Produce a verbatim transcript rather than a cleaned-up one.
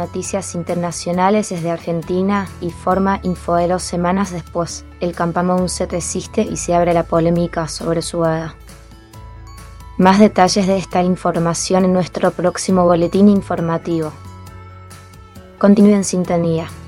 noticias internacionales desde Argentina y forma Infoero semanas después. El Campamón se resiste y se abre la polémica sobre su hada. Más detalles de esta información en nuestro próximo boletín informativo. Continúe en sintonía.